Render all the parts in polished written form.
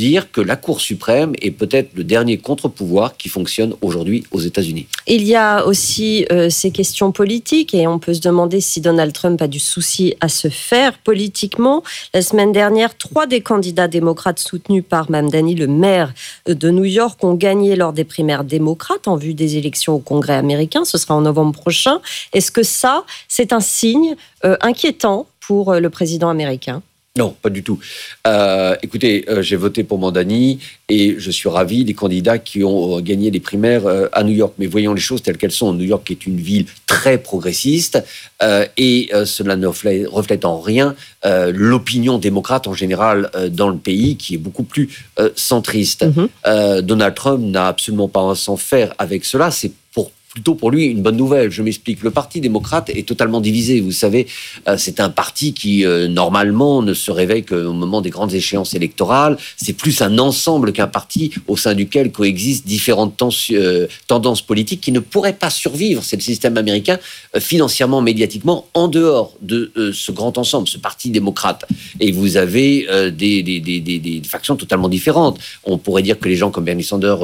dire que la Cour suprême est peut-être le dernier contre-pouvoir qui fonctionne aujourd'hui aux États-Unis. Il y a aussi ces questions politiques et on peut se demander si Donald Trump a du souci à se faire politiquement. La semaine dernière, 3 des candidats démocrates soutenus par Mme Dani, le maire de New York, ont gagné lors des primaires démocrates en vue des élections au Congrès américain. Ce sera en novembre prochain. Est-ce que ça, c'est un signe inquiétant pour le président américain ? Non, pas du tout. Écoutez, j'ai voté pour Mandani et je suis ravi des candidats qui ont gagné les primaires à New York. Mais voyons les choses telles qu'elles sont. New York est une ville très progressiste et cela ne reflète en rien l'opinion démocrate en général dans le pays qui est beaucoup plus centriste. Donald Trump n'a absolument pas à s'en faire avec cela. C'est plutôt pour lui une bonne nouvelle. Je m'explique. Le Parti démocrate est totalement divisé. Vous savez, c'est un parti qui, normalement, ne se réveille qu'au moment des grandes échéances électorales. C'est plus un ensemble qu'un parti au sein duquel coexistent différentes tendances politiques qui ne pourraient pas survivre, c'est le système américain, financièrement, médiatiquement, en dehors de ce grand ensemble, ce Parti démocrate. Et vous avez des factions totalement différentes. On pourrait dire que les gens comme Bernie Sanders,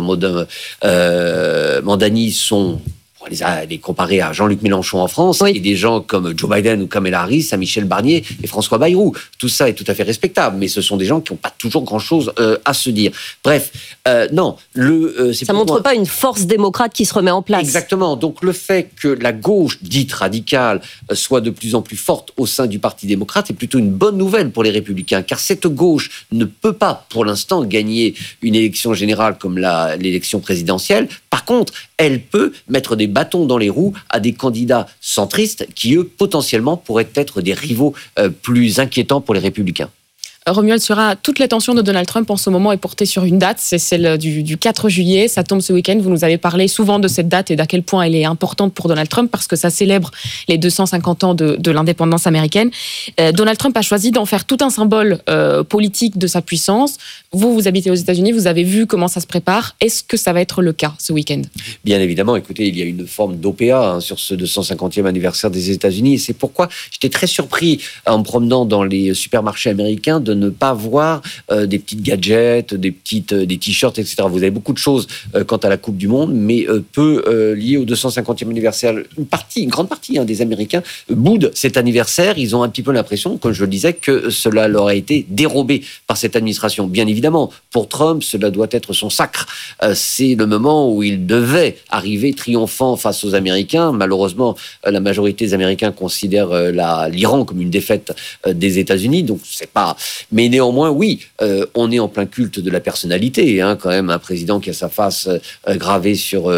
Mandani sont... les comparer à Jean-Luc Mélenchon en France, oui, et des gens comme Joe Biden ou Kamala Harris, à Michel Barnier et François Bayrou. Tout ça est tout à fait respectable, mais ce sont des gens qui n'ont pas toujours grand-chose à se dire. Bref, non. Ça ne montre pas une force démocrate qui se remet en place. Exactement. Donc le fait que la gauche, dite radicale, soit de plus en plus forte au sein du Parti démocrate est plutôt une bonne nouvelle pour les Républicains, car cette gauche ne peut pas, pour l'instant, gagner une élection générale comme l'élection présidentielle. Par contre, elle peut mettre des bâtons dans les roues à des candidats centristes qui, eux, potentiellement, pourraient être des rivaux plus inquiétants pour les Républicains. Romuald Siora, toute l'attention de Donald Trump en ce moment est portée sur une date, c'est celle du 4 juillet, ça tombe ce week-end. Vous nous avez parlé souvent de cette date et d'à quel point elle est importante pour Donald Trump parce que ça célèbre les 250 ans de l'indépendance américaine. Donald Trump a choisi d'en faire tout un symbole politique de sa puissance. Vous habitez aux États-Unis, vous avez vu comment ça se prépare. Est-ce que ça va être le cas ce week-end ? Bien évidemment, écoutez, il y a une forme d'OPA sur ce 250e anniversaire des États-Unis et c'est pourquoi j'étais très surpris en me promenant dans les supermarchés américains de ne pas voir des petites gadgets, des t-shirts, etc. Vous avez beaucoup de choses quant à la Coupe du Monde, mais peu liées au 250e anniversaire. Une grande partie des Américains boudent cet anniversaire. Ils ont un petit peu l'impression, comme je le disais, que cela leur a été dérobé par cette administration. Bien évidemment, pour Trump, cela doit être son sacre. C'est le moment où il devait arriver triomphant face aux Américains. Malheureusement, la majorité des Américains considèrent l'Iran comme une défaite des États-Unis, donc c'est pas... Mais néanmoins, oui, on est en plein culte de la personnalité, quand même, un président qui a sa face gravée sur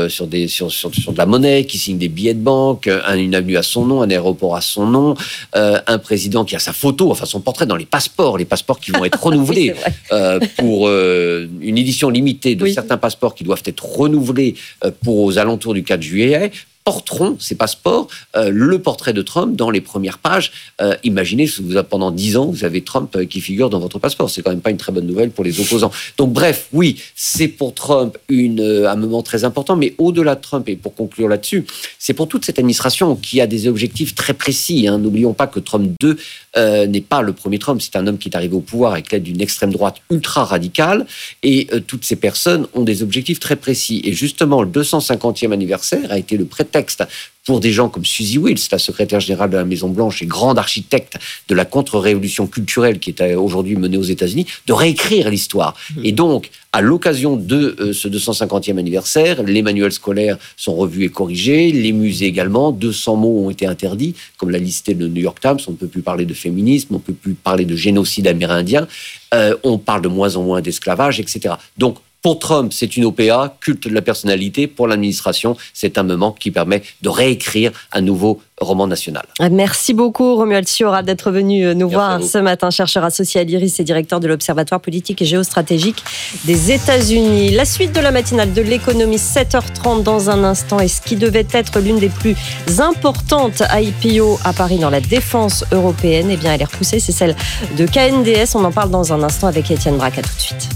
de la monnaie, qui signe des billets de banque, une avenue à son nom, un aéroport à son nom, un président qui a sa photo, enfin son portrait dans les passeports qui vont être renouvelés pour une édition limitée de certains passeports qui doivent être renouvelés aux alentours du 4 juillet. Porteront ces passeports le portrait de Trump dans les premières pages. Imaginez, pendant 10 ans, vous avez Trump qui figure dans votre passeport. C'est quand même pas une très bonne nouvelle pour les opposants. Donc bref, oui, c'est pour Trump un moment très important, mais au-delà de Trump, et pour conclure là-dessus, c'est pour toute cette administration qui a des objectifs très précis. N'oublions pas que Trump 2 n'est pas le premier Trump. C'est un homme qui est arrivé au pouvoir avec l'aide d'une extrême droite ultra radicale et toutes ces personnes ont des objectifs très précis. Et justement, le 250e anniversaire a été le prétexte pour des gens comme Suzy Wills, la secrétaire générale de la Maison-Blanche et grande architecte de la contre-révolution culturelle qui est aujourd'hui menée aux États-Unis, de réécrire l'histoire. Et donc, à l'occasion de ce 250e anniversaire, les manuels scolaires sont revus et corrigés, les musées également, 200 mots ont été interdits, comme l'a listé le New York Times, on ne peut plus parler de féminisme, on ne peut plus parler de génocide amérindien, on parle de moins en moins d'esclavage, etc. Donc, pour Trump, c'est une OPA, culte de la personnalité. Pour l'administration, c'est un moment qui permet de réécrire un nouveau roman national. Merci beaucoup, Romuald Siora, d'être venu nous voir ce matin, chercheur associé à l'IRIS et directeur de l'Observatoire politique et géostratégique des États-Unis. La suite de la matinale de l'économie, 7h30 dans un instant. Et ce qui devait être l'une des plus importantes IPO à Paris dans la défense européenne, eh bien, elle est repoussée. C'est celle de KNDS. On en parle dans un instant avec Étienne Braque. À tout de suite.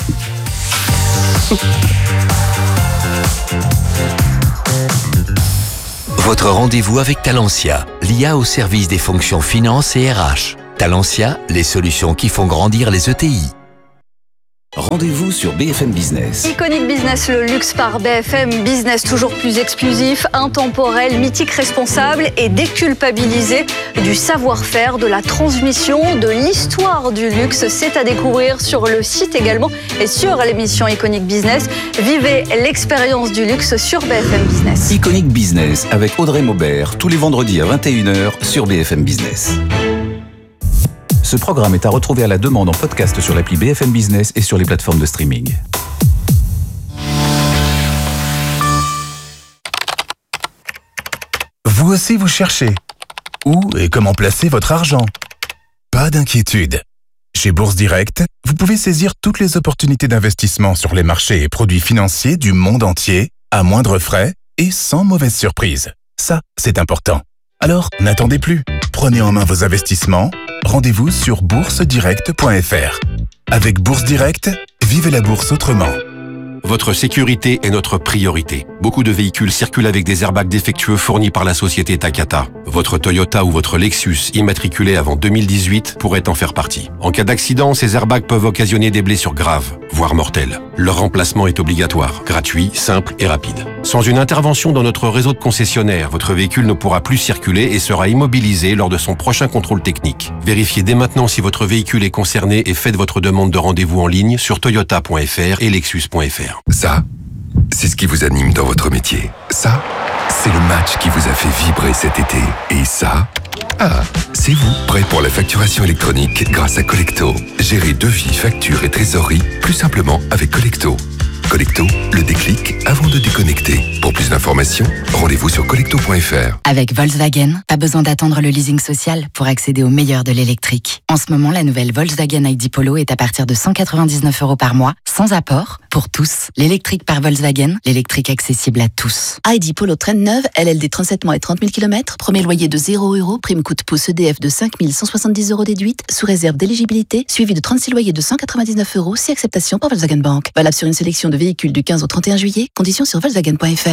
Votre rendez-vous avec Talentia, l'IA au service des fonctions finance et RH. Talentia, les solutions qui font grandir les ETI. Rendez-vous sur BFM Business. Iconic Business, le luxe par BFM Business, toujours plus exclusif, intemporel, mythique, responsable et déculpabilisé du savoir-faire, de la transmission, de l'histoire du luxe. C'est à découvrir sur le site également et sur l'émission Iconic Business. Vivez l'expérience du luxe sur BFM Business. Iconic Business avec Audrey Maubert, tous les vendredis à 21h sur BFM Business. Ce programme est à retrouver à la demande en podcast sur l'appli BFM Business et sur les plateformes de streaming. Vous aussi vous cherchez. Où et comment placer votre argent? Pas d'inquiétude. Chez Bourse Direct, vous pouvez saisir toutes les opportunités d'investissement sur les marchés et produits financiers du monde entier, à moindre frais et sans mauvaise surprise. Ça, c'est important. Alors, n'attendez plus. Prenez en main vos investissements. Rendez-vous sur boursedirect.fr. Avec Bourse Direct, vivez la bourse autrement. Votre sécurité est notre priorité. Beaucoup de véhicules circulent avec des airbags défectueux fournis par la société Takata. Votre Toyota ou votre Lexus immatriculé avant 2018 pourrait en faire partie. En cas d'accident, ces airbags peuvent occasionner des blessures graves, voire mortelles. Leur remplacement est obligatoire, gratuit, simple et rapide. Sans une intervention dans notre réseau de concessionnaires, votre véhicule ne pourra plus circuler et sera immobilisé lors de son prochain contrôle technique. Vérifiez dès maintenant si votre véhicule est concerné et faites votre demande de rendez-vous en ligne sur toyota.fr et lexus.fr. Ça, c'est ce qui vous anime dans votre métier. Ça, c'est le match qui vous a fait vibrer cet été. Et ça, c'est vous, prêt pour la facturation électronique grâce à Collecto. Gérez devis, factures et trésorerie plus simplement avec Collecto. Collecto, le déclic avant de déconnecter. Pour plus d'informations, rendez-vous sur collecto.fr. Avec Volkswagen, pas besoin d'attendre le leasing social pour accéder au meilleur de l'électrique. En ce moment, la nouvelle Volkswagen ID Polo est à partir de 199 € par mois, sans apport, pour tous. L'électrique par Volkswagen, l'électrique accessible à tous. ID Polo traîne neuve, LLD 37 mois et 30 000 km, premier loyer de 0 €, prime coût pouce EDF de 5 170 € déduite, sous réserve d'éligibilité, suivi de 36 loyers de 199 €, si acceptation par Volkswagen Bank. Valable sur une sélection de véhicules du 15 au 31 juillet, conditions sur Volkswagen.fr.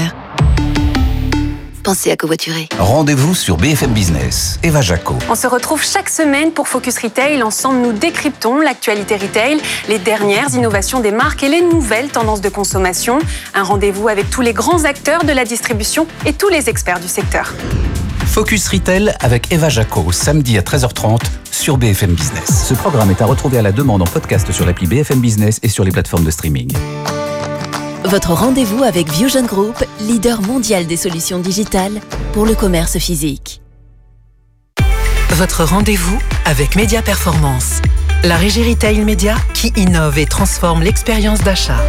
Pensez à covoiturer. Rendez-vous sur BFM Business. Eva Jaco. On se retrouve chaque semaine pour Focus Retail. Ensemble, nous décryptons l'actualité retail, les dernières innovations des marques et les nouvelles tendances de consommation. Un rendez-vous avec tous les grands acteurs de la distribution et tous les experts du secteur. Focus Retail avec Eva Jaco, samedi à 13h30 sur BFM Business. Ce programme est à retrouver à la demande en podcast sur l'appli BFM Business et sur les plateformes de streaming. Votre rendez-vous avec Vusion Group, leader mondial des solutions digitales pour le commerce physique. Votre rendez-vous avec Média Performance, la régie retail média qui innove et transforme l'expérience d'achat.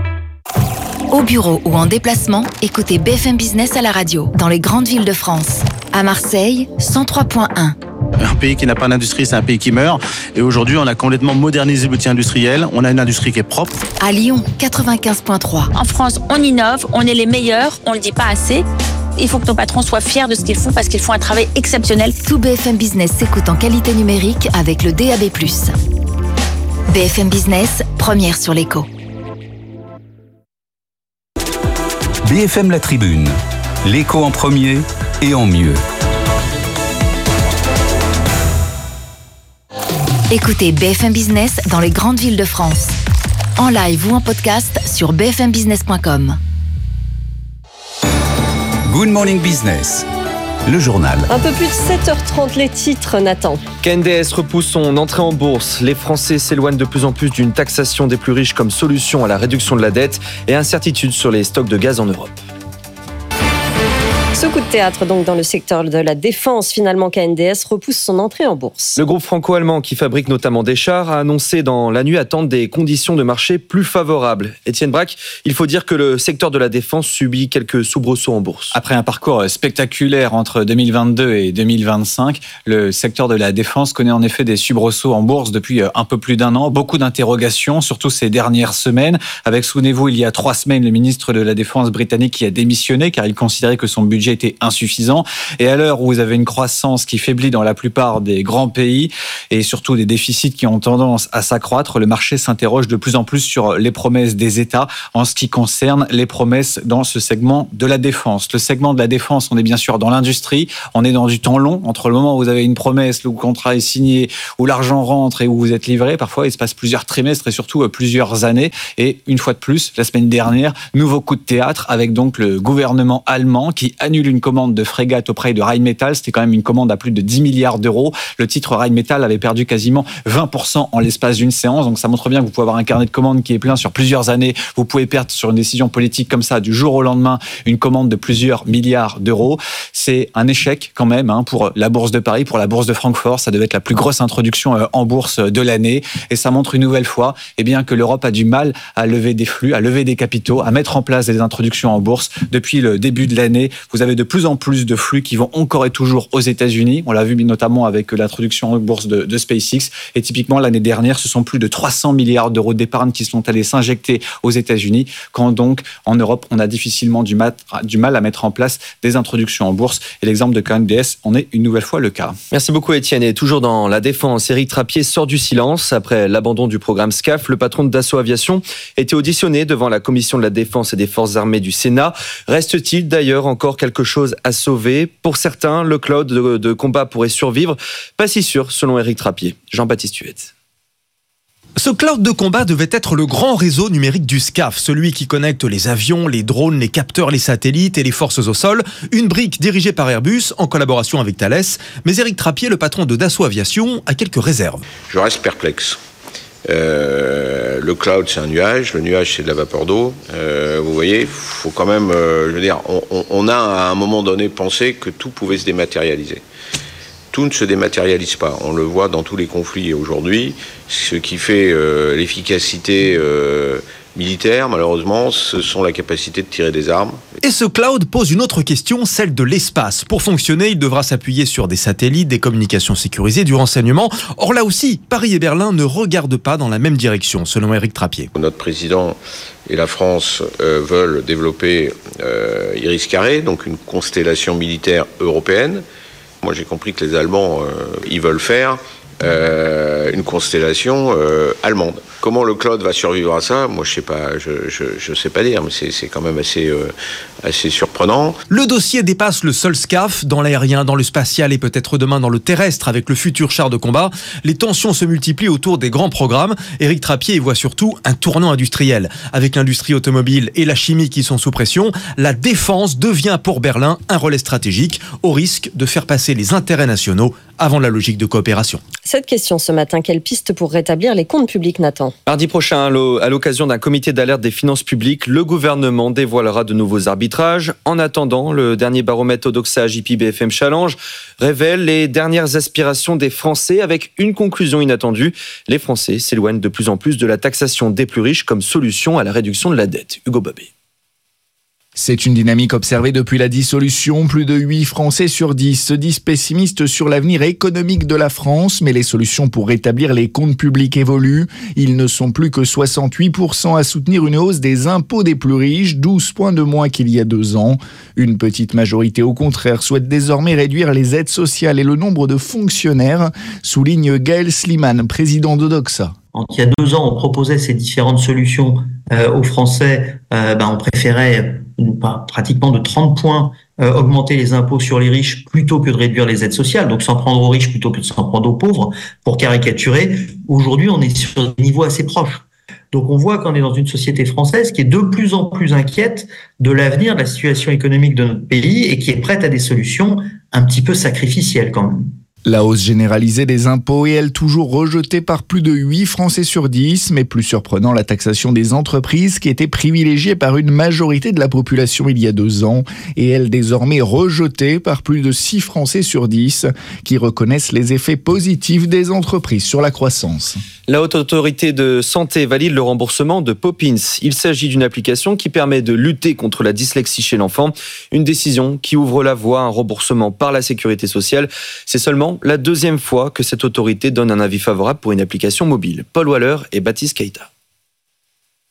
Au bureau ou en déplacement, écoutez BFM Business à la radio, dans les grandes villes de France. À Marseille, 103.1. Un pays qui n'a pas d'industrie, c'est un pays qui meurt. Et aujourd'hui, on a complètement modernisé l'outil industriel. On a une industrie qui est propre. À Lyon, 95.3. En France, on innove, on est les meilleurs, on ne le dit pas assez. Il faut que nos patrons soient fiers de ce qu'ils font parce qu'ils font un travail exceptionnel. Tout BFM Business s'écoute en qualité numérique avec le DAB+. BFM Business, première sur l'écho. BFM La Tribune, l'écho en premier et en mieux. Écoutez BFM Business dans les grandes villes de France. En live ou en podcast sur bfmbusiness.com. Good Morning Business, le journal. Un peu plus de 7h30, les titres, Nathan. KNDS repousse son entrée en bourse. Les Français s'éloignent de plus en plus d'une taxation des plus riches comme solution à la réduction de la dette et incertitude sur les stocks de gaz en Europe. Ce coup de théâtre donc dans le secteur de la défense, finalement KNDS repousse son entrée en bourse. Le groupe franco-allemand qui fabrique notamment des chars a annoncé dans la nuit attendre des conditions de marché plus favorables. Étienne Braque, il faut dire que le secteur de la défense subit quelques soubresauts en bourse. Après un parcours spectaculaire entre 2022 et 2025, le secteur de la défense connaît en effet des soubresauts en bourse depuis un peu plus d'un an. Beaucoup d'interrogations, surtout ces dernières semaines. Avec, souvenez-vous, il y a 3 semaines, le ministre de la Défense britannique qui a démissionné car il considérait que son budget été insuffisant. Et à l'heure où vous avez une croissance qui faiblit dans la plupart des grands pays et surtout des déficits qui ont tendance à s'accroître, le marché s'interroge de plus en plus sur les promesses des États en ce qui concerne les promesses dans ce segment de la défense. Le segment de la défense, on est bien sûr dans l'industrie, on est dans du temps long, entre le moment où vous avez une promesse, où le contrat est signé, où l'argent rentre et où vous êtes livré. Parfois, il se passe plusieurs trimestres et surtout plusieurs années. Et une fois de plus, la semaine dernière, nouveau coup de théâtre avec donc le gouvernement allemand qui annule une commande de frégate auprès de Rheinmetall. C'était quand même une commande à plus de 10 milliards d'euros. Le titre Rheinmetall avait perdu quasiment 20% en l'espace d'une séance. Donc ça montre bien que vous pouvez avoir un carnet de commandes qui est plein sur plusieurs années. Vous pouvez perdre sur une décision politique comme ça du jour au lendemain une commande de plusieurs milliards d'euros. C'est un échec quand même pour la Bourse de Paris, pour la Bourse de Francfort. Ça devait être la plus grosse introduction en bourse de l'année. Et ça montre une nouvelle fois que l'Europe a du mal à lever des flux, à lever des capitaux, à mettre en place des introductions en bourse. Depuis le début de l'année, vous avez de plus en plus de flux qui vont encore et toujours aux États-Unis. On l'a vu notamment avec l'introduction en bourse de SpaceX. Et typiquement, l'année dernière, ce sont plus de 300 milliards d'euros d'épargne qui sont allés s'injecter aux États-Unis, quand donc, en Europe, on a difficilement du mal à mettre en place des introductions en bourse. Et l'exemple de KNDS en est une nouvelle fois le cas. Merci beaucoup, Étienne. Et toujours dans la défense, Éric Trappier sort du silence. Après l'abandon du programme SCAF, le patron de Dassault Aviation était auditionné devant la commission de la défense et des forces armées du Sénat. Reste-t-il d'ailleurs encore quelque chose à sauver ? Pour certains, le cloud de combat pourrait survivre. Pas si sûr, selon Éric Trappier. Jean-Baptiste Huette. Ce cloud de combat devait être le grand réseau numérique du SCAF, celui qui connecte les avions, les drones, les capteurs, les satellites et les forces au sol. Une brique dirigée par Airbus en collaboration avec Thales. Mais Éric Trappier, le patron de Dassault Aviation, a quelques réserves. Je reste perplexe. Le cloud, c'est un nuage. Le nuage, c'est de la vapeur d'eau. Vous voyez, il faut quand même... on a à un moment donné pensé que tout pouvait se dématérialiser. Tout ne se dématérialise pas. On le voit dans tous les conflits aujourd'hui. Ce qui fait l'efficacité militaire, malheureusement, ce sont la capacité de tirer des armes. Et ce cloud pose une autre question, celle de l'espace. Pour fonctionner, il devra s'appuyer sur des satellites, des communications sécurisées, du renseignement. Or là aussi, Paris et Berlin ne regardent pas dans la même direction, selon Éric Trappier. Notre président et la France veulent développer Iris-Carré, donc une constellation militaire européenne. Moi, j'ai compris que les Allemands, ils veulent faire une constellation allemande. Comment le cloud va survivre à ça ? Moi, je sais pas. Je sais pas dire, mais c'est quand même assez surprenant. Le dossier dépasse le seul SCAF, dans l'aérien, dans le spatial et peut-être demain dans le terrestre avec le futur char de combat. Les tensions se multiplient autour des grands programmes. Éric Trappier y voit surtout un tournant industriel. Avec l'industrie automobile et la chimie qui sont sous pression, la défense devient pour Berlin un relais stratégique, au risque de faire passer les intérêts nationaux avant la logique de coopération. Cette question ce matin, quelle piste pour rétablir les comptes publics, Nathan ? Mardi prochain, à l'occasion d'un comité d'alerte des finances publiques, le gouvernement dévoilera de nouveaux arbitrages. En attendant, le dernier baromètre Odoxa JP BFM Challenge révèle les dernières aspirations des Français avec une conclusion inattendue. Les Français s'éloignent de plus en plus de la taxation des plus riches comme solution à la réduction de la dette. Hugo Babé. C'est une dynamique observée depuis la dissolution. Plus de 8 Français sur 10 se disent pessimistes sur l'avenir économique de la France, mais les solutions pour rétablir les comptes publics évoluent. Ils ne sont plus que 68% à soutenir une hausse des impôts des plus riches, 12 points de moins qu'il y a 2 ans. Une petite majorité, au contraire, souhaite désormais réduire les aides sociales et le nombre de fonctionnaires, souligne Gaël Sliman, président d'Odoxa. Il y a 2 ans, on proposait ces différentes solutions aux Français. On préférait pratiquement de 30 points augmenter les impôts sur les riches plutôt que de réduire les aides sociales, donc s'en prendre aux riches plutôt que de s'en prendre aux pauvres, pour caricaturer. Aujourd'hui, on est sur des niveaux assez proches. Donc on voit qu'on est dans une société française qui est de plus en plus inquiète de l'avenir, de la situation économique de notre pays et qui est prête à des solutions un petit peu sacrificielles quand même. La hausse généralisée des impôts est, elle, toujours rejetée par plus de 8 Français sur 10, mais plus surprenant, la taxation des entreprises qui était privilégiée par une majorité de la population il y a 2 ans, et elle désormais rejetée par plus de 6 Français sur 10 qui reconnaissent les effets positifs des entreprises sur la croissance. La Haute Autorité de Santé valide le remboursement de Poppins. Il s'agit d'une application qui permet de lutter contre la dyslexie chez l'enfant. Une décision qui ouvre la voie à un remboursement par la Sécurité sociale. C'est seulement la 2e fois que cette autorité donne un avis favorable pour une application mobile. Paul Waller et Baptiste Keita.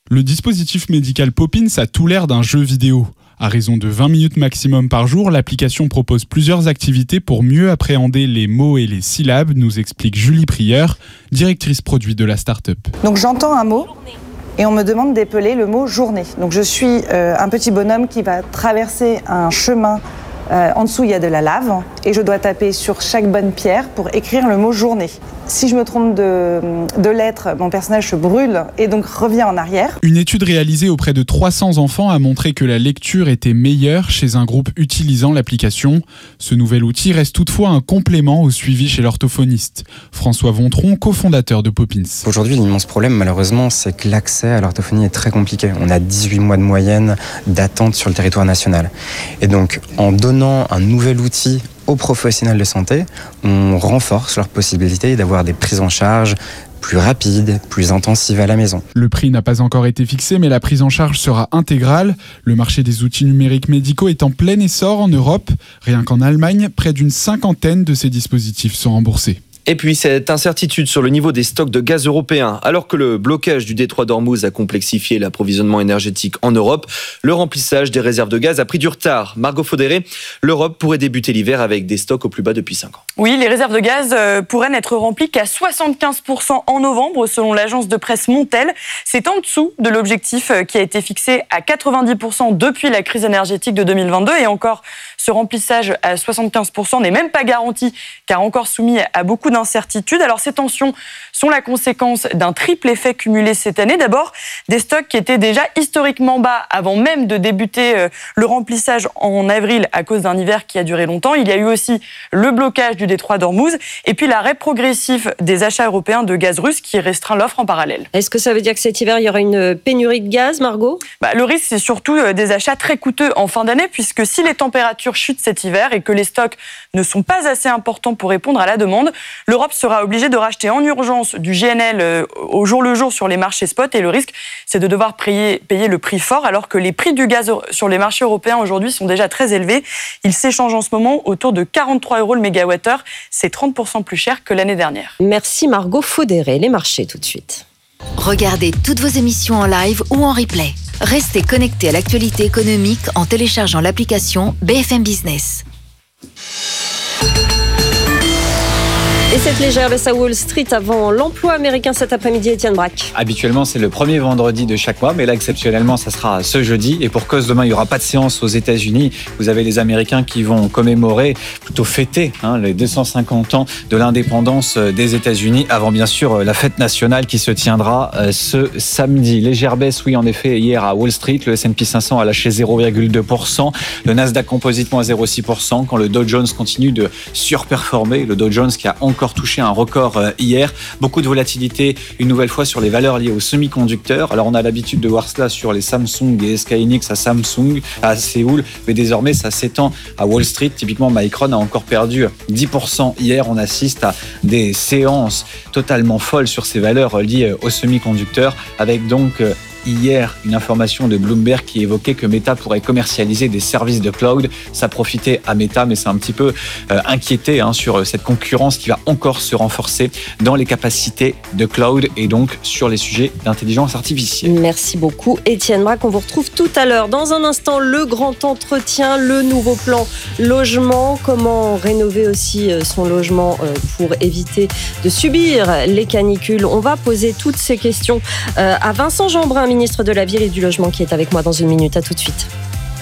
Le dispositif médical Poppins a tout l'air d'un jeu vidéo. À raison de 20 minutes maximum par jour, l'application propose plusieurs activités pour mieux appréhender les mots et les syllabes, nous explique Julie Prieur, directrice produit de la start-up. Donc j'entends un mot et on me demande d'épeler le mot journée. Donc je suis un petit bonhomme qui va traverser un chemin. En dessous, il y a de la lave et je dois taper sur chaque bonne pierre pour écrire le mot journée. Si je me trompe de lettre, mon personnage se brûle et donc revient en arrière. Une étude réalisée auprès de 300 enfants a montré que la lecture était meilleure chez un groupe utilisant l'application. Ce nouvel outil reste toutefois un complément au suivi chez l'orthophoniste. François Vontron, cofondateur de Poppins. Aujourd'hui, l'immense problème, malheureusement, c'est que l'accès à l'orthophonie est très compliqué. On a 18 mois de moyenne d'attente sur le territoire national. Et donc, en donnant un nouvel outil aux professionnels de santé, on renforce leur possibilité d'avoir des prises en charge plus rapides, plus intensives à la maison. Le prix n'a pas encore été fixé, mais la prise en charge sera intégrale. Le marché des outils numériques médicaux est en plein essor en Europe. Rien qu'en Allemagne, près d'une 50aine de ces dispositifs sont remboursés. Et puis cette incertitude sur le niveau des stocks de gaz européens. Alors que le blocage du détroit d'Ormuz a complexifié l'approvisionnement énergétique en Europe, le remplissage des réserves de gaz a pris du retard. Margot Faudéré, l'Europe pourrait débuter l'hiver avec des stocks au plus bas depuis 5 ans. Oui, les réserves de gaz pourraient n'être remplies qu'à 75% en novembre, selon l'agence de presse Montel. C'est en dessous de l'objectif qui a été fixé à 90% depuis la crise énergétique de 2022. Et encore, ce remplissage à 75% n'est même pas garanti, car encore soumis à beaucoup d'incertitudes. Alors ces tensions sont la conséquence d'un triple effet cumulé cette année. D'abord, des stocks qui étaient déjà historiquement bas avant même de débuter le remplissage en avril à cause d'un hiver qui a duré longtemps. Il y a eu aussi le blocage du détroit d'Ormuz et puis l'arrêt progressif des achats européens de gaz russe qui restreint l'offre en parallèle. Est-ce que ça veut dire que cet hiver, il y aura une pénurie de gaz, Margot ? Le risque, c'est surtout des achats très coûteux en fin d'année, puisque si les températures chutent cet hiver et que les stocks ne sont pas assez importants pour répondre à la demande, l'Europe sera obligée de racheter en urgence du GNL au jour le jour sur les marchés spot. Et le risque, c'est de devoir payer le prix fort, alors que les prix du gaz sur les marchés européens aujourd'hui sont déjà très élevés. Ils s'échangent en ce moment autour de 43 € le mégawattheure. C'est 30% plus cher que l'année dernière. Merci Margot Faudéré. Les marchés tout de suite. Regardez toutes vos émissions en live ou en replay. Restez connectés à l'actualité économique en téléchargeant l'application BFM Business. Et cette légère baisse à Wall Street avant l'emploi américain cet après-midi, Étienne Braque. Habituellement, c'est le premier vendredi de chaque mois, mais là, exceptionnellement, ça sera ce jeudi. Et pour cause, demain, il n'y aura pas de séance aux États-Unis. Vous avez les Américains qui vont commémorer, plutôt fêter, les 250 ans de l'indépendance des États-Unis, avant bien sûr la fête nationale qui se tiendra ce samedi. Légère baisse, oui, en effet, hier à Wall Street, le S&P 500 a lâché 0,2%, le Nasdaq Composite moins 0,6%, quand le Dow Jones continue de surperformer, le Dow Jones qui a encore touché un record hier. Beaucoup de volatilité une nouvelle fois sur les valeurs liées aux semi-conducteurs. Alors on a l'habitude de voir cela sur les Samsung et SK Hynix à Séoul, mais désormais ça s'étend à Wall Street. Typiquement Micron a encore perdu 10% hier. On assiste à des séances totalement folles sur ces valeurs liées aux semi-conducteurs, avec donc hier une information de Bloomberg qui évoquait que Meta pourrait commercialiser des services de cloud. Ça profitait à Meta, mais c'est un petit peu inquiété sur cette concurrence qui va encore se renforcer dans les capacités de cloud et donc sur les sujets d'intelligence artificielle. Merci beaucoup Étienne Braque. On vous retrouve tout à l'heure. Dans un instant, le grand entretien, le nouveau plan logement, comment rénover aussi son logement pour éviter de subir les canicules. On va poser toutes ces questions à Vincent Jeanbrun, ministre de la Ville et du Logement, qui est avec moi dans une minute. À tout de suite.